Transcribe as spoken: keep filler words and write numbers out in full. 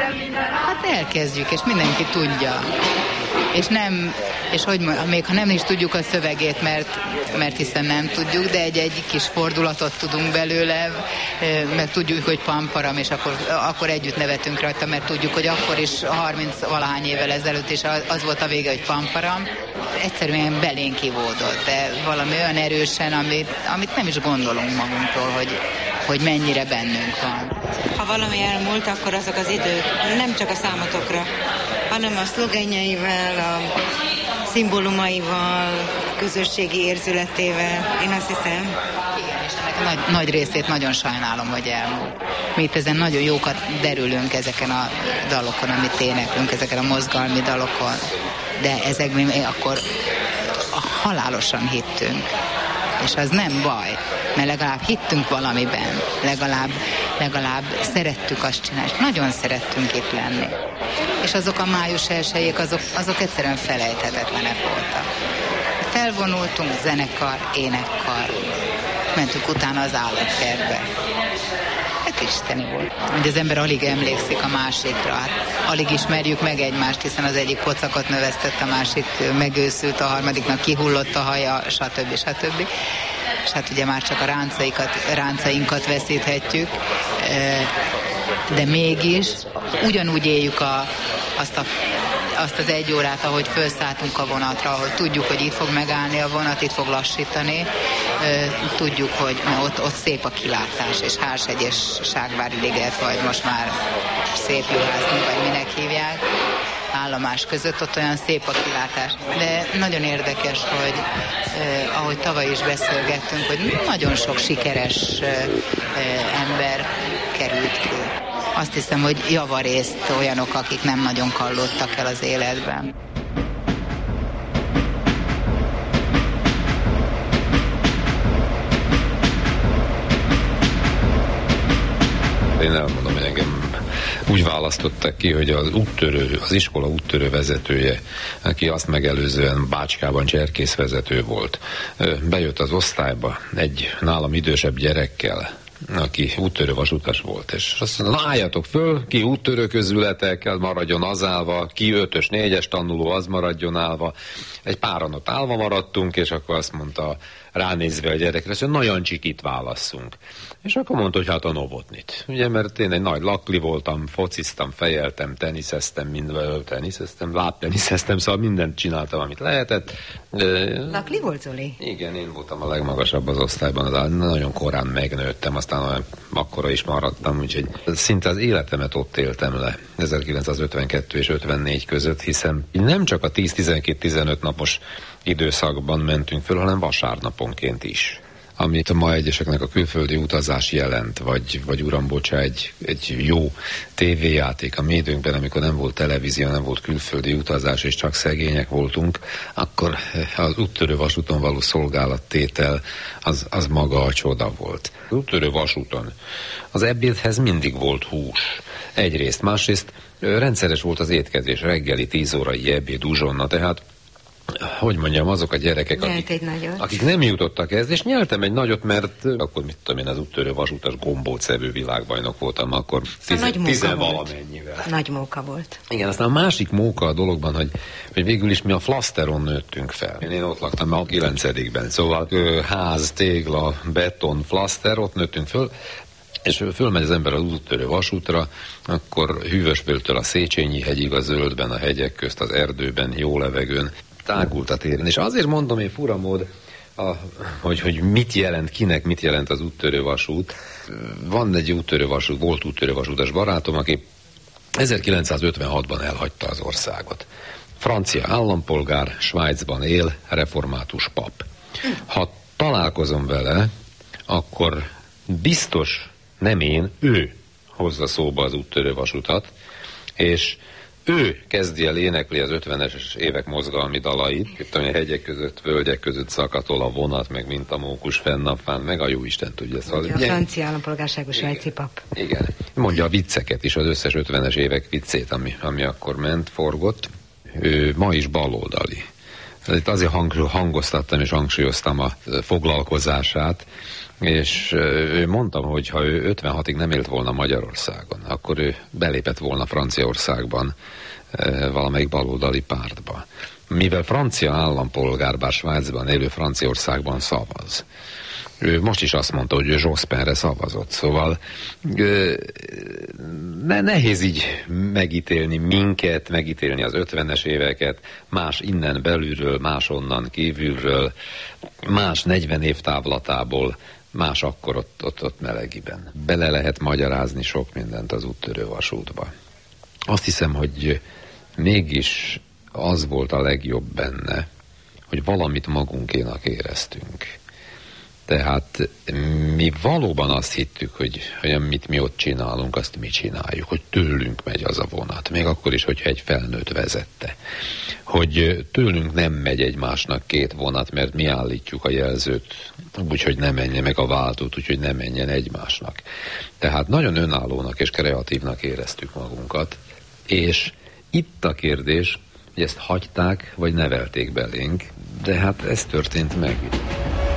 Hát elkezdjük, és mindenki tudja. És nem, és hogy még ha nem is tudjuk a szövegét, mert, mert hiszen nem tudjuk, de egy-egy kis fordulatot tudunk belőle, mert tudjuk, hogy pamparam, és akkor, akkor együtt nevetünk rajta, mert tudjuk, hogy akkor is harminc-valahány évvel ezelőtt is az volt a vége, hogy pamparam. Egyszerűen belénk kivódott, de valami olyan erősen, amit, amit nem is gondolunk magunktól, hogy, hogy mennyire bennünk van. Ha valami elmúlt, akkor azok az idők nem csak a számotokra, hanem a szlogenjeivel, a szimbólumaival, közösségi érzületével, én azt hiszem. Igen, és ennek nagy, nagy részét nagyon sajnálom, hogy elmúlt. Mi itt ezen nagyon jókat derülünk ezeken a dalokon, amit éneklünk, ezeken a mozgalmi dalokon, de ezekben mi akkor halálosan hittünk. És az nem baj, mert legalább hittünk valamiben, legalább, legalább szerettük azt csinálni, nagyon szerettünk itt lenni. És azok a május elsejék, azok, azok egyszerűen felejthetetlenek voltak. Felvonultunk, zenekar, énekkar, mentünk utána az állatkertbe. Hát isteni volt. Hogy az ember alig emlékszik a másikra, hát alig ismerjük meg egymást, hiszen az egyik pocakot növesztett, a másik megőszült, a harmadiknak kihullott a haja, stb. stb. És hát ugye már csak a ráncaikat, ráncainkat veszíthetjük, de mégis ugyanúgy éljük a, azt, a, azt az egy órát, ahogy felszálltunk a vonatra, ahogy tudjuk, hogy itt fog megállni a vonat, itt fog lassítani, tudjuk, hogy ott, ott szép a kilátás, és Hársegyes Ságvári liget, vagy most már Szép Juhászné, vagy minek hívják, állomás között, ott olyan szép a kilátás. De nagyon érdekes, hogy eh, ahogy tavaly is beszélgettünk, hogy nagyon sok sikeres eh, ember került ki. Azt hiszem, hogy javarészt olyanok, akik nem nagyon kallódtak el az életben. Én elmondom, hogy engem úgy választottak ki, hogy az úttörő, az iskola úttörő vezetője, aki azt megelőzően Bácskában cserkészvezető volt, bejött az osztályba egy nálam idősebb gyerekkel, aki úttörő vasutas volt, és azt mondta, na álljatok föl, ki úttörő közületekkel maradjon az állva, ki ötös, négyes tanuló, az maradjon állva. Egy páran ott állva maradtunk, és akkor azt mondta, ránézve a gyerekre, hogy nagyon csikit válasszunk. És akkor mondta, hogy hát a Novotnit. Ugye, mert én egy nagy lakli voltam, fociztam, fejeltem, teniszeztem, mindvel teniszeztem, lábteniszeztem, szóval mindent csináltam, amit lehetett. Lakli volt, Zoli? Igen, én voltam a legmagasabb az osztályban, de nagyon korán megnőttem, aztán olyan akkora is maradtam, úgyhogy szinte az életemet ott éltem le ezerkilencszázötvenkettő és ötvennégy között, hiszen nem csak a tíz-tizenkét-tizenöt napos időszakban mentünk föl, hanem vasárnaponként is. Amit ma egyeseknek a külföldi utazás jelent, vagy, vagy uram, bocsá, egy, egy jó tévéjáték a mi időnkben, amikor nem volt televízió, nem volt külföldi utazás, és csak szegények voltunk, akkor az úttörő vasúton való szolgálattétel az, az maga a csoda volt. Az úttörő vasúton az ebédhez mindig volt hús. Egyrészt, másrészt rendszeres volt az étkezés, reggeli tíz órai ebéd, uzsonna, tehát hogy mondjam, azok a gyerekek, akik, akik nem jutottak ehhez, és nyeltem egy nagyot, mert akkor mit tudom én, az úttörő vasutas gombócevő világbajnok voltam, akkor tizenvalamennyivel. Nagy móka volt. Igen, aztán a másik móka a dologban, hogy, hogy végül is mi a flaszteron nőttünk fel. Én ott laktam a kilencedikben, szóval ház, tégla, beton, flaszter, ott nőttünk föl, és fölmegy az ember az úttörő vasútra, akkor Hűvösböltől a Széchenyi hegyig, a zöldben, a hegyek közt, az erdőben, jó levegőn, tágult a téren. És azért mondom én furamód, a, hogy, hogy mit jelent, kinek mit jelent az úttörő vasút. Van egy úttörő vasút, volt úttörő vasútas barátom, aki ezerkilencszázötvenhatban elhagyta az országot. Francia állampolgár, Svájcban él, református pap. Ha találkozom vele, akkor biztos nem én, ő hozza szóba az úttörő vasutat, és ő kezdi el énekli az ötvenes évek mozgalmi dalait, itt a hegyek között, völgyek között szakatol a vonat, meg mint a mókus fennapfán, meg a jóisten tudja. Szóval, a francia állampolgárságú svájci pap. Igen. Mondja a vicceket is, az összes ötvenes évek viccét, ami, ami akkor ment, forgott. Ő ma is baloldali. Itt azért hang, hangoztattam és hangsúlyoztam a foglalkozását, és ő mondtam, hogy ha ő ötvenhatig nem élt volna Magyarországon, akkor ő belépett volna Franciaországban valamelyik baloldali pártba. Mivel francia állampolgár, bár Svájcban élő Franciaországban szavaz. Ő most is azt mondta, hogy ő Jospinre szavazott, szóval ne, nehéz így megítélni minket, megítélni az ötvenes éveket, más innen belülről, más onnan kívülről, más negyven év távlatából, más akkor ott, ott, ott melegiben. Bele lehet magyarázni sok mindent az úttörő vasútba. Azt hiszem, hogy mégis az volt a legjobb benne, hogy valamit magunkénak éreztünk. Tehát mi valóban azt hittük, hogy, hogy amit mi ott csinálunk, azt mi csináljuk, hogy tőlünk megy az a vonat, még akkor is, hogyha egy felnőtt vezette. Hogy tőlünk nem megy egymásnak két vonat, mert mi állítjuk a jelzőt, úgyhogy ne menjen meg a váltót, úgyhogy ne menjen egymásnak. Tehát nagyon önállónak és kreatívnak éreztük magunkat, és itt a kérdés, hogy ezt hagyták, vagy nevelték belénk, de hát ez történt meg.